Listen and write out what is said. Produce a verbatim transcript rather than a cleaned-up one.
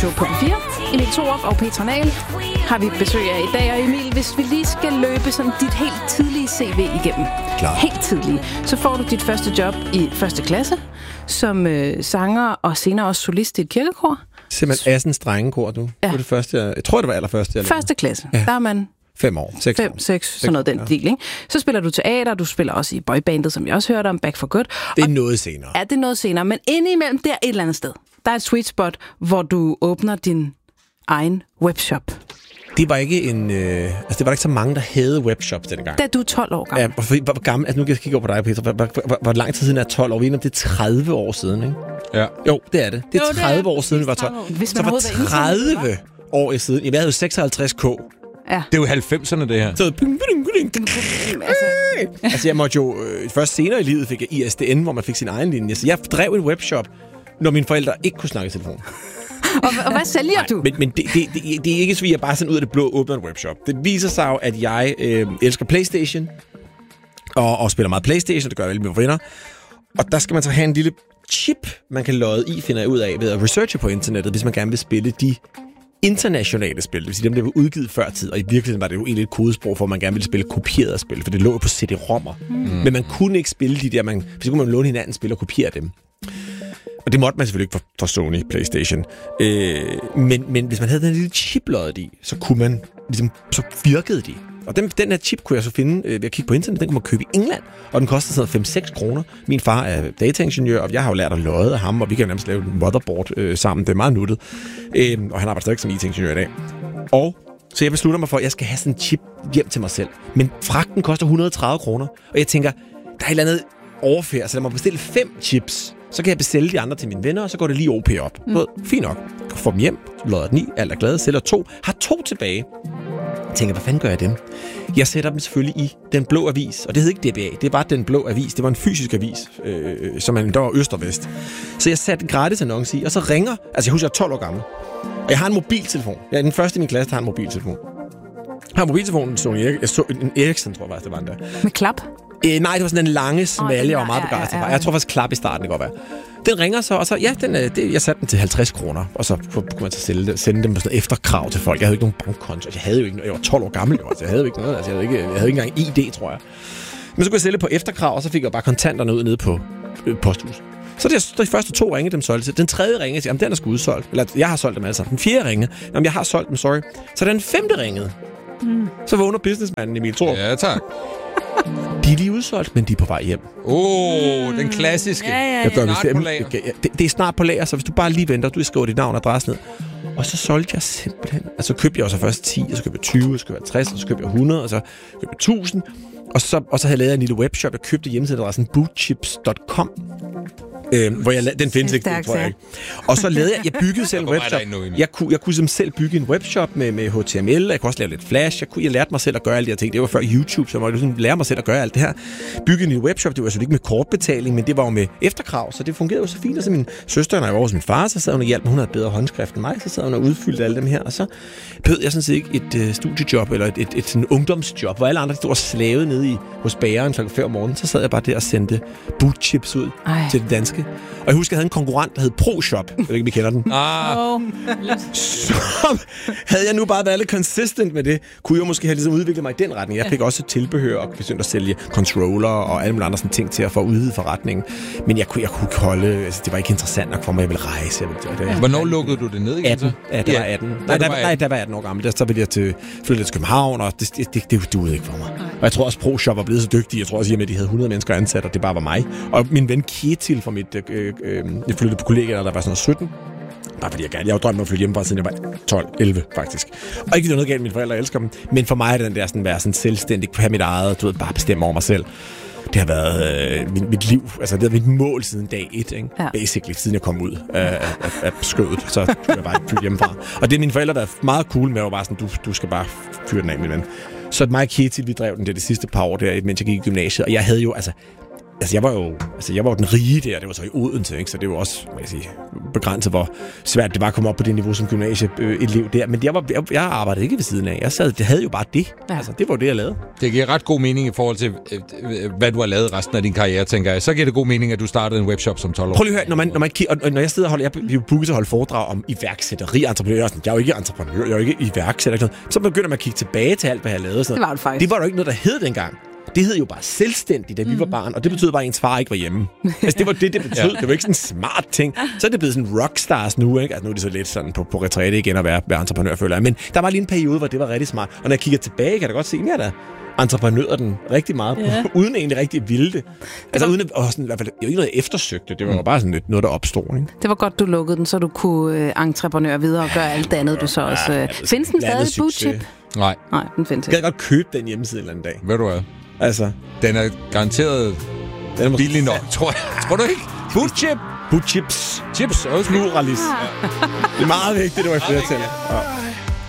På P fire. Emil Thorup og Petra Nahl har vi besøg af i dag. Og Emil, hvis vi lige skal løbe sådan dit helt tidlige C V igennem. Klar. Helt tidlige. Så får du dit første job i første klasse som øh, sanger og senere også solist i et kirkekor. Simpelthen Assens drengekor, du. Ja. Det var det første, jeg, jeg tror, det var allerførste. Jeg første klasse. Ja. Der er man... Fem år. Seks Fem, år. seks, sådan noget den ja. Del, ikke? Så spiller du teater, du spiller også i boybandet, som jeg også hørte om, Back for Good. Det er og, noget senere. Ja, det er noget senere, men indimellem der et eller andet sted. Der er et sweet spot, hvor du åbner din egen webshop. Det var ikke en, øh, altså det var ikke så mange, der havde webshops dengang. Da du er tolv år gammel. Ja, hvor, hvor gammel, altså nu kan jeg kigge over på dig, Peter. Hvor, hvor, hvor, hvor lang tid siden er tolv år? Vi er det er tredive år siden, ikke? Ja. Jo, det er det. Det er jo, tredive det er, år siden, vi var tolv. Hvis man så for tredive år siden, jeg havde jo seksoghalvtreds K. Ja. Det er jo halvfemserne, det her. Så, altså, altså, jeg måtte jo... Øh, først senere i livet fik jeg I S D N, hvor man fik sin egen linje. Så jeg drev en webshop, når mine forældre ikke kunne snakke i telefon. og, og hvad sælger Nej, du? Men, men det, det, det, det er ikke så, at jeg bare sådan ud af det blå åbner en webshop. Det viser sig jo, at jeg øh, elsker PlayStation, og, og spiller meget PlayStation, det gør jeg med mine venner. Og der skal man så have en lille chip, man kan lodde i, finder jeg ud af, ved at researche på internettet, hvis man gerne vil spille de internationale spil, det vil sige dem, der var udgivet før tid, og i virkeligheden var det jo egentlig et kodesprog for, at man gerne ville spille kopierede spil, for det lå jo på C D-rommer. Mm. Men man kunne ikke spille de der, man, hvis kunne man låne hinanden spil og kopiere dem. Og det måtte man selvfølgelig ikke for, for Sony PlayStation. Øh, men, men hvis man havde den lille chip loddet i, så kunne man, ligesom, så virkede de. Og den, den her chip kunne jeg så finde øh, ved at kigge på internet. Den kunne man købe i England, og den kostede sådan fem seks kroner. Min far er dataingeniør, og jeg har jo lært at lodde af ham, og vi kan jo nærmest lave en motherboard øh, sammen. Det er meget nuttet. Øh, og han arbejder stadig som I T-ingeniør i dag. Og så jeg beslutter mig for, at jeg skal have sådan en chip hjem til mig selv. Men fragten koster et hundrede og tredive kroner, og jeg tænker, der er et eller andet overfærd, så lad mig bestille fem chips. Så kan jeg bestille de andre til mine venner, og så går det lige O P op. Mm. Fint nok. Får dem hjem, lodder den i, alt er glade, sælger to, har to tilbage. Jeg tænker, hvad fanden gør jeg dem? Jeg sætter dem selvfølgelig i den blå avis, og det hed ikke D B A, det var den blå avis. Det var en fysisk avis, øh, som man der var øst og vest. Så jeg satte en gratis annonce i, og så ringer, altså jeg husker, jeg er tolv år gammel, og jeg har en mobiltelefon. Jeg er den første i min klasse, der har en mobiltelefon. Jeg har mobiltelefonen, Sony Erik, jeg så en Ericsson, tror jeg faktisk, det var en der. Med klap? Øh, nej, det var sådan en lange, smalle, jeg var meget begejstret for. Ja, ja, ja. Jeg tror faktisk klap i starten, det kan godt være. Den ringer så, og så, ja, den, det, jeg satte den til halvtreds kroner, og så kunne man så sælge, sende dem på sådan efterkrav til folk. Jeg havde ikke nogen bankkonto, jeg havde jo ikke, jeg var tolv år gammel, jo, altså, jeg havde jo ikke noget, altså, jeg havde ikke, jeg havde ikke engang I D, tror jeg. Men så kunne jeg sælge på efterkrav, og så fik jeg bare kontanterne ud nede på øh, posthus. Så det er de første to ringe, dem solgte til. Den tredje ringe, jamen den er sgu udsolgt. Eller jeg har solgt dem alle sammen. Den fjerde ringe, jamen jeg har solgt dem, sorry. Så den femte ringede. Mm. Så vågner businessmanden Emil Thorup. Ja, tak. De er lige udsolgt, men de er på vej hjem. Åh, oh, den klassiske. Ja, ja, ja. Jeg gør, Snart det, på lager. det, det er snart på lager, så hvis du bare lige venter, du skriver dit navn og adresse ned. Og så solgte jeg simpelthen... Altså købte jeg også først ti, og så købte jeg tyve, og så købte jeg halvtreds, og så købte jeg hundrede, og så købte jeg tusind. Og så, og så havde jeg lavet en lille webshop. Jeg købte hjemmesideadressen bootchips punktum com. Øh, hvor jeg, den findes ikke, tror jeg ikke. Og så lavede jeg, jeg byggede selv en webshop. Jeg kunne, jeg kunne som selv bygge en webshop med, med H T M L, jeg kunne også lave lidt flash, jeg, kunne, jeg lærte mig selv at gøre alle de her ting. Det var før YouTube, så jeg måtte sådan lære mig selv at gøre alt det her. Bygge en webshop, det var selvfølgelig ikke med kortbetaling, men det var jo med efterkrav, så det fungerede jo så fint. Og så min søster, når jeg var hos min far, så sad hun og hjalp mig, hun havde bedre håndskrift end mig, så sad hun og udfyldte alle dem her, og så bød jeg sådan set ikke et uh, studiejob, eller et, et, et sådan ungdomsjob, hvor alle andre stod og slavede nede i, hos bageren klokken fem om morgenen, så sad jeg bare der og sendte bootchips ud Ej. til det danske. Og jeg husker, jeg havde en konkurrent, der hed ProShop. Jeg ved ikke, om I kender den. Ah. Oh. Så havde jeg nu bare været lidt consistent med det, kunne jeg måske have ligesom udviklet mig i den retning. Jeg fik også tilbehør og begyndte at sælge controller og alle mulige andre sådan ting til at få udvide forretningen. Men jeg kunne, jeg kunne ikke holde, altså det var ikke interessant nok for mig, jeg ville rejse. Jeg ville, det, Hvornår lukkede du det ned igen? atten. Ja, der var atten. Nej, der, nej, der var atten år gammel. Der så ville jeg til, flyttede til København, og det, det, det, det duede ikke for mig. Og jeg tror også, ProShop var blevet så dygtig. Jeg tror også, at de havde hundrede mennesker ansat, og det bare var mig. Og min ven Kjetil fra mit... Øh, øh, jeg flyttede på kollegaer, der var sådan sytten. Bare fordi jeg gerne. Jeg har jo drømt om at flytte hjemmefra, siden jeg var tolv elleve, faktisk. Og ikke noget galt, mine forældre elsker dem. Men for mig er den der sådan, være sådan selvstændig, have mit eget, du ved, bare bestemme over mig selv. Det har været øh, mit, mit liv, altså det har været mit mål siden dag et, ikke? Ja. Basically, siden jeg kom ud af, af, af skødet, så skulle jeg bare flytte hjemmefra. Og det er mine forældre, der er meget cool med, var bare sådan, du, du skal bare fyre den af, min ven. Så mig og Kjetil, vi drev den det, det sidste par år der, mens jeg gik i gymnasiet, og jeg havde jo, altså, Altså, jeg var jo altså, jeg var jo den rige der. Det var så i Odense, ikke? Så det var også, man kan sige, begrænset, hvor svært det var at komme op på det niveau som gymnasieelev der. Men jeg, var, jeg, jeg arbejdede ikke ved siden af. Jeg sad, det havde jo bare det. Ja. Altså, det var det, jeg lavede. Det giver ret god mening i forhold til, hvad du har lavet resten af din karriere, tænker jeg. Så giver det god mening, at du startede en webshop som tolv år. Prøv lige at høre, når, man, når, man, og når jeg sidder og holder, jeg bliver booket til at holde foredrag om iværksætteri, entreprenør. Jeg er jo ikke entreprenør, jeg er jo ikke iværksætter. Så begynder man at kigge tilbage til alt, hvad jeg lavede. Sådan. Det var det faktisk. Det var jo ikke noget, der hed dengang. Det hed jo bare selvstændigt, da vi mm. var barn, og det betød bare, at ens far ikke var hjemme. Altså, det var det, det betød. Ja. Det var ikke sådan en smart ting. Så er det blevet sådan rockstars nu, ikke? Altså, nu er det så lidt sådan på, på retræte igen at være, være entreprenør, føler jeg. Men der var lige en periode, hvor det var rigtig smart. Og når jeg kigger tilbage, kan jeg da godt se, at jeg der entreprenører den rigtig meget, ja. uden egentlig rigtig ville det. Altså, uden at, og sådan, i hvert fald, jo ikke noget, jeg eftersøgte. Det var mm. bare sådan lidt noget, der opstod, ikke? Det var godt, du lukkede den, så du kunne øh, entreprenør videre og gøre alt det andet, du så også... Øh. Findes den stadig, Bootchip? Nej. Nej, den findes ikke. Jeg kan godt købe den hjemmeside en eller anden dag. Ved du hvad? Altså, den er garanteret den er billig nok, tror jeg. Tror du ikke? Bootchip. Bootchips. Chips. Pluralis. Ja. Det er meget vigtigt, det var i flertal. Ja.